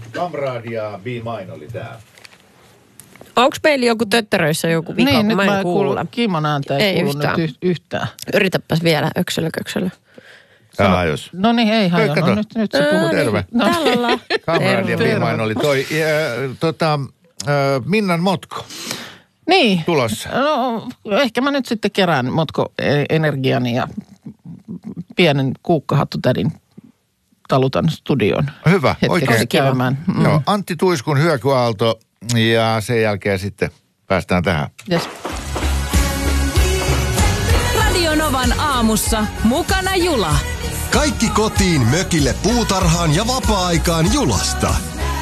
Kamradia Be Mine oli tää. Onko meillä joku töttäröissä joku vika, niin, kun nyt mä en kuule? Kiimon ääntä ei kuulu nyt yhtään. Yritäpäs vielä, öksölö. Jos. No niin, ei hajonnut. Nyt se puhuu. Terve. Tällä. Kamradia Be Mine oli toi. Minnan motko. Niin. Tulossa. No, ehkä mä nyt sitten kerään motko-energiani ja pienen kuukkahattutädin talutan studioon. Hyvä, oikein käymään. Joo, Antti Tuiskun Hyökyaalto ja sen jälkeen sitten päästään tähän. Yes. Radio Novan aamussa mukana Jula. Kaikki kotiin, mökille, puutarhaan ja vapaa-aikaan Julasta.